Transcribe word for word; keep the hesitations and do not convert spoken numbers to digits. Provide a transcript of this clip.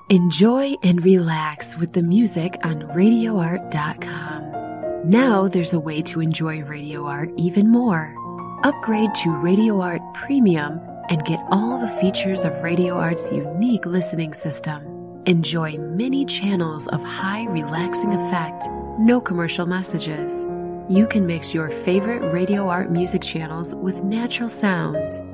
Enjoy and relax with the music on radio art dot com. Now there's a way to enjoy Radio Art even more. Upgrade to Radio Art Premium and get all the features of Radio Art's unique listening system. Enjoy many channels of high relaxing effect, no commercial messages. You can mix your favorite Radio Art music channels with natural sounds.